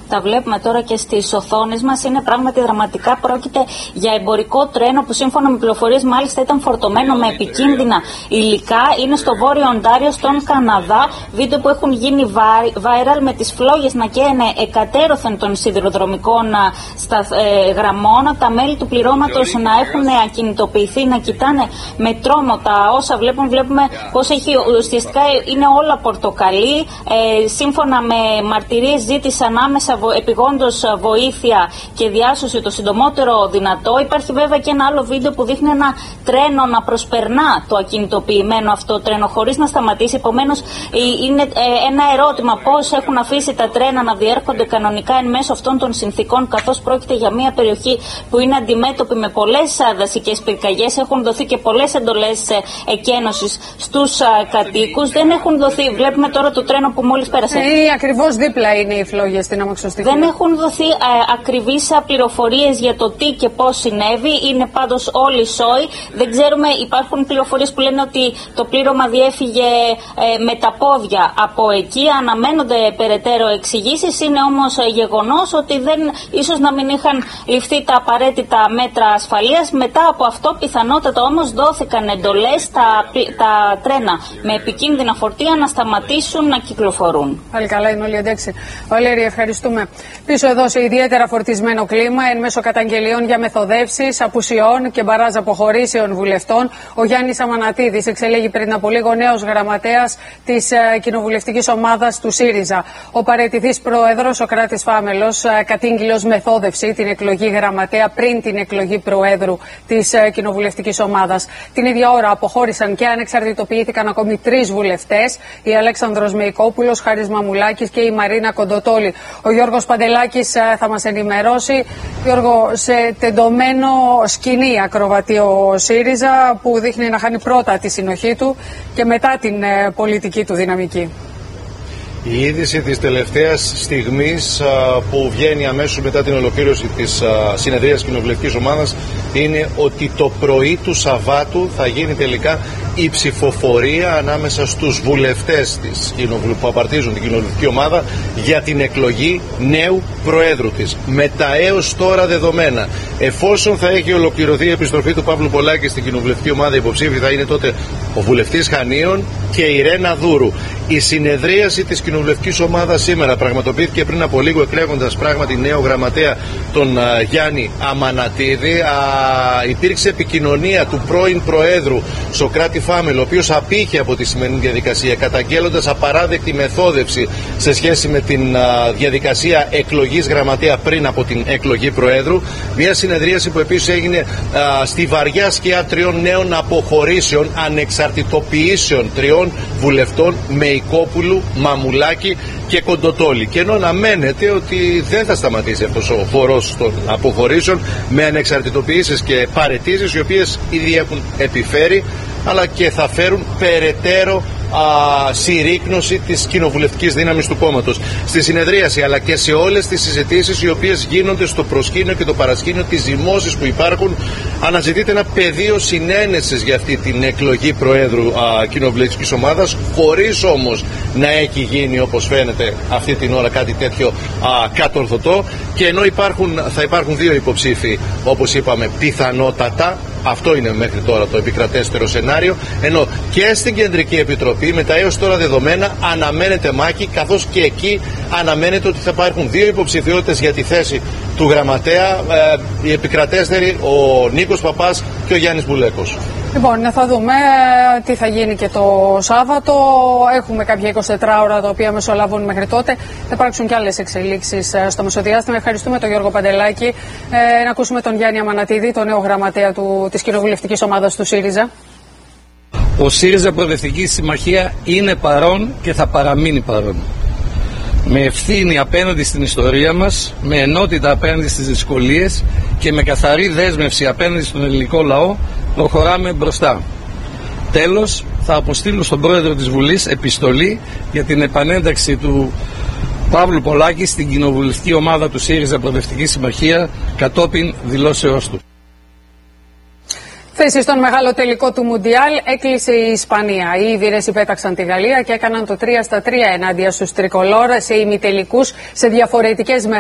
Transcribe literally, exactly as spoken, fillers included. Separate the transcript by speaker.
Speaker 1: τα βλέπουμε τώρα και στις οθόνες μας, είναι πράγματι δραματικά. Πρόκειται για εμπορικό τρένο που σύμφωνα με πληροφορίες μάλιστα ήταν φορτωμένο με επικίνδυνα υλικά. Είναι στο Βόρειο Οντάριο, στον Καναδά. Βίντεο που έχουν γίνει viral με τις φλόγες να καίνε εκατέρωθεν των σιδηροδρομικών στα, ε, γραμμών. Τα μέλη του πληρώματος να έχουν ακινητοποιηθεί, να κοιτάνε με τρόμο τα όσα βλέπουν. Βλέπουμε πως έχει, ουσιαστικά είναι όλα πορτοκαλί. Ε, σύμφωνα με μαρτυρίες ζήτησαν άμεσα βο, επιγόντως βοήθεια και διάσωση το συντομότερο δυνατό. Υπάρχει βέβαια και ένα άλλο βίντεο που δείχνει ένα τρένο να προσπερνά το ακινητοποιημένο αυτό τρένο χωρίς να σταματήσει. Επομένως είναι ένα ερώτημα πώς έχουν αφήσει τα τρένα να διέρχονται κανονικά εν μέσω αυτών των συνθήκων, καθώς πρόκειται για μια περιοχή που είναι αντιμέτωπη με πολλές δασικές πυρκαγιές. Έχουν δοθεί και πολλές εντολές εκένωσης στους κατοίκους. Δεν έχουν δοθεί. Βλέπουμε τώρα το τρένο που μόλις πέρασε.
Speaker 2: Ε, ακριβώς δίπλα είναι οι φλόγες στην αμαξοστοιχεία.
Speaker 1: Δεν έχουν δοθεί ε, ακριβείς πληροφορίες για το τι και πώς συνέβη. Είναι πάντως όλοι σόι. Δεν ξέρουμε, υπάρχουν πληροφορίες που λένε ότι το πλήρωμα διέφυγε ε, με τα πόδια από εκεί. Αναμένονται περαιτέρω εξηγήσεις. Είναι όμως ε, γεγονός ότι δεν, ίσως να μην είχαν ληφθεί τα απαραίτητα μέτρα ασφαλείας. Μετά από αυτό, πιθανότατα όμως, δόθηκαν εντολές τα, τα τρένα με επικίνδυνα φορτία να σταματήσουν να κυκλοφορούν.
Speaker 2: Πάλι καλά είναι όλοι εντάξει. Βαλέρη, ευχαριστούμε. Πίσω εδώ σε ιδιαίτερα φορτισμένο κλίμα, εν μέσω καταγγελιών για μεθοδεύσεις, απουσιών και μπαράζ αποχωρήσεων βουλευτών, ο Γιάννης Αμανατίδης εξελέγει πριν από λίγο νέος γραμματέας της uh, κοινοβουλευτικής ομάδας του ΣΥΡΙΖΑ. Ο παραιτηθής πρόεδρος, ο Κράτης Φάμελος, uh, κατήγγειλε ως μεθόδευση την εκλογή γραμματέα πριν την εκλογή προέδρου της uh, κοινοβουλευτικής ομάδας. Την ίδια ώρα αποχώρησαν και ανεξαρτητοποιήθηκαν ακόμη τρεις βουλευτές, η Αλέξανδρος Μεϊκόπουλος, Χάρης Μαμουλάκης και η Μαρίνα Κοντοτόλη. Ο Γιώργος Παντελάκης uh, θα μας ενημερώσει. Γιώργο, σε τεντωμένο σκηνή ακροβατεί ο ΣΥΡΙΖΑ που δείχνει να χάνει πρώτα τη συνοχή του και μετά την uh, πολιτική του δυναμική.
Speaker 3: Η είδηση της τελευταίας στιγμής α, που βγαίνει αμέσως μετά την ολοκλήρωση της α, συνεδρίας κοινοβουλευτικής ομάδας είναι ότι το πρωί του Σαββάτου θα γίνει τελικά η ψηφοφορία ανάμεσα στους βουλευτές της, που απαρτίζουν την κοινοβουλευτική ομάδα για την εκλογή νέου προέδρου της. Με τα έως τώρα δεδομένα, εφόσον θα έχει ολοκληρωθεί η επιστροφή του Παύλου Πολάκη στην κοινοβουλευτική ομάδα, υποψήφοι θα είναι τότε ο βουλευτής Χανίων και η Ρένα Δούρου. Η συνεδρίαση της κοινοβουλευτικής ομάδας σήμερα πραγματοποιήθηκε πριν από λίγο, εκλέγοντας πράγματι νέο γραμματέα τον α, Γιάννη Αμανατίδη. Α, υπήρξε επικοινωνία του πρώην Προέδρου Σοκράτη Φάμελο, ο οποίος απήχε από τη σημερινή διαδικασία, καταγγέλλοντας απαράδεκτη μεθόδευση σε σχέση με την α, διαδικασία εκλογής γραμματέα πριν από την εκλογή Προέδρου. Μια συνεδρίαση που επίσης έγινε α, στη βαριά σκιά τριών νέων αποχωρήσεων, ανεξαρτητοποιήσεων τριών βουλευτών, Μεϊκόπουλου, Μαμουλάκη και Κοντοτόλη. Και ενώ αναμένεται ότι δεν θα σταματήσει αυτός ο χορός των αποχωρήσεων με ανεξαρτητοποιήσεις και παραιτήσεις, οι οποίες ήδη έχουν επιφέρει, αλλά και θα φέρουν περαιτέρω α, συρρίκνωση της κοινοβουλευτικής δύναμης του κόμματος. Στη συνεδρίαση, αλλά και σε όλες τις συζητήσεις οι οποίες γίνονται στο προσκήνιο και το παρασκήνιο, τις ζυμώσεις που υπάρχουν, αναζητείται ένα πεδίο συνένεσης για αυτή την εκλογή Προέδρου α, κοινοβουλευτικής ομάδας, χωρίς όμως να έχει γίνει, όπως φαίνεται αυτή την ώρα, κάτι τέτοιο α, κατορθωτό. Και ενώ υπάρχουν, θα υπάρχουν δύο υποψήφοι, όπως είπαμε, πιθανότατα, αυτό είναι μέχρι τώρα το επικρατέστερο σενάριο, ενώ και στην Κεντρική Επιτροπή με τα έως τώρα δεδομένα αναμένεται μάχη, καθώς και εκεί αναμένεται ότι θα υπάρχουν δύο υποψηφιότητες για τη θέση του γραμματέα, ε, οι επικρατέστεροι, ο Νίκος Παπάς και ο Γιάννης Μπουλέκος.
Speaker 2: Λοιπόν, θα δούμε τι θα γίνει και το Σάββατο. Έχουμε κάποια εικοσιτετρά ώρα τα οποία μεσολαβούν μέχρι τότε. Θα υπάρξουν και άλλες εξελίξεις στο μεσοδιάστημα. Ευχαριστούμε τον Γιώργο Παντελάκη. Ε, να ακούσουμε τον Γιάννη Αμανατίδη, τον νέο γραμματέα του, της κοινοβουλευτικής ομάδας του ΣΥΡΙΖΑ.
Speaker 4: Ο ΣΥΡΙΖΑ Προοδευτική Συμμαχία είναι παρόν και θα παραμείνει παρόν. Με ευθύνη απέναντι στην ιστορία μας, με ενότητα απέναντι στις δυσκολίες και με καθαρή δέσμευση απέναντι στον ελληνικό λαό προχωράμε μπροστά. Τέλος, θα αποστείλω στον πρόεδρο της Βουλής επιστολή για την επανένταξη του Παύλου Πολάκη στην κοινοβουλευτική ομάδα του ΣΥΡΙΖΑ Προοδευτική Συμμαχία κατόπιν δηλώσεώς του.
Speaker 2: Θέση στον μεγάλο τελικό του Μουντιάλ έκλεισε η Ισπανία. Οι Ήβηρες υπέταξαν τη Γαλλία και έκαναν το τρία στα τρία ενάντια στους τρικολόρ σε ημιτελικούς σε διαφορετικές